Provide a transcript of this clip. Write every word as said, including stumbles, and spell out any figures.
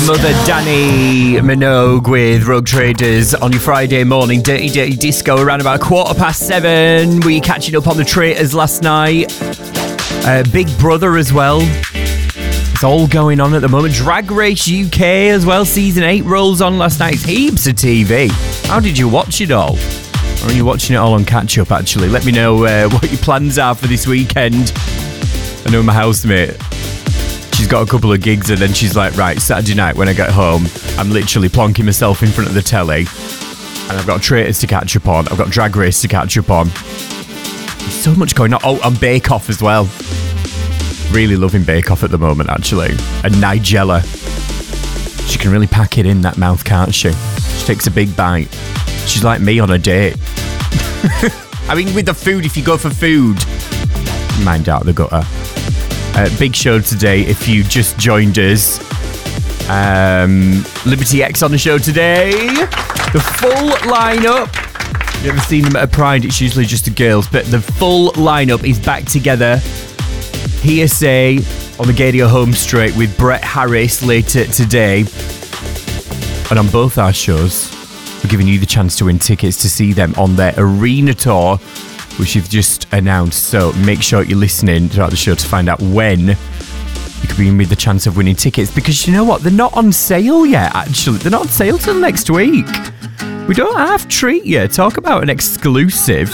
Mother Danny Minogue with Rogue Traders on your Friday morning. Dirty Dirty Disco around about a quarter past seven. Were you catching up on the Traitors last night? Uh, Big Brother as well. It's all going on at the moment. Drag Race U K as well. Season eight rolls on last night. It's heaps of T V. How did you watch it all? Or are you watching it all on catch up, actually? Let me know uh, what your plans are for this weekend. I know my housemate, she's got a couple of gigs and then she's like, right, Saturday night when I get home, I'm literally plonking myself in front of the telly and I've got Traitors to catch up on. I've got Drag Race to catch up on. There's so much going on. Oh, and Bake Off as well. Really loving Bake Off at the moment, actually. And Nigella. She can really pack it in, that mouth, can't she? She takes a big bite. She's like me on a date. I mean, with the food, if you go for food, mind out the gutter. Uh, big show today if you just joined us. Um, Liberty X on the show today. The full lineup. You ever seen them at a Pride? It's usually just the girls, but the full lineup is back together. Hearsay on the Gadio Home Straight with Brett Harris later today. And on both our shows, we're giving you the chance to win tickets to see them on their arena tour, which you've just announced. So make sure you're listening throughout the show to find out when you could be in with the chance of winning tickets. Because you know what? They're not on sale yet, actually. They're not on sale till next week. We don't have treat you. Talk about an exclusive.